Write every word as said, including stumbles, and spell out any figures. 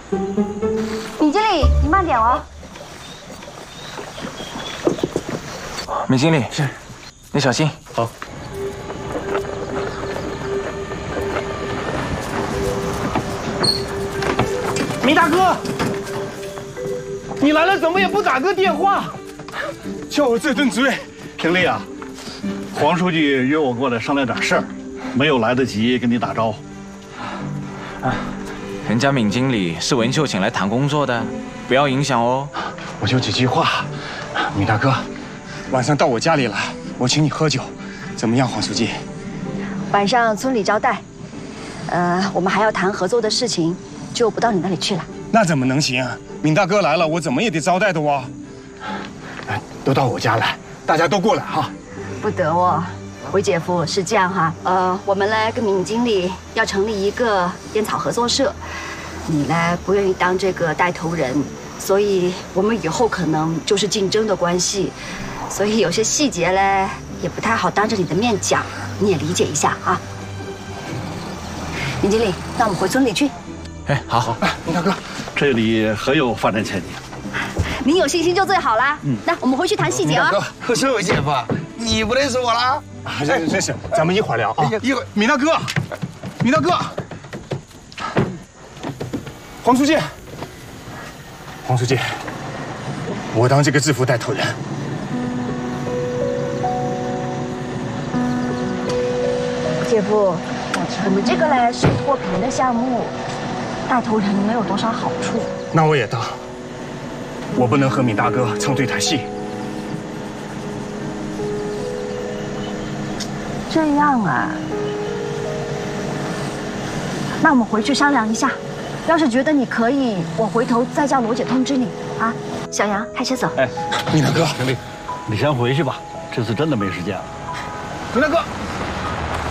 米经理，你慢点哦。 米经理是，你小心。 好。 米大哥，你来了怎么也不打个电话？ 叫我这顿罪。 婷丽啊，黄书记约我过来商量点事儿，没有来得及跟你打招呼。 啊，人家闵经理是文秀请来谈工作的，不要影响哦。 我就几句话，米大哥，晚上到我家里来，我请你喝酒，怎么样，黄书记？ 晚上村里招待，呃，我们还要谈合作的事情，就不到你那里去了。 那怎么能行啊？闵大哥来了，我怎么也得招待的哇。哎，都到我家来，大家都过来哈。 不得哦，韦姐夫是这样哈，呃，我们呢跟闵经理要成立一个烟草合作社，你呢不愿意当这个带头人，所以我们以后可能就是竞争的关系，所以有些细节呢也不太好当着你的面讲，你也理解一下啊。闵经理，那我们回村里去。 哎，好，好， 哎，闵大哥， 这里很有发展前景。 您有信心就最好啦。嗯，那我们回去谈细节啊。 可是韦姐夫，你不认识我啦？ 啊，认认识，咱们一会儿聊啊。一会儿，闵大哥，闵大哥，黄书记，黄书记，我当这个制服带头人。 姐夫，我们这个嘞是脱贫的项目，带头人没有多少好处。 那我也当。我不能和闵大哥唱对台戏。 这样啊，那我们回去商量一下。要是觉得你可以，我回头再叫罗姐通知你啊。小杨，开车走。 哎， 闵大哥， 婷丽，你先回去吧，这次真的没时间了。 闵大哥。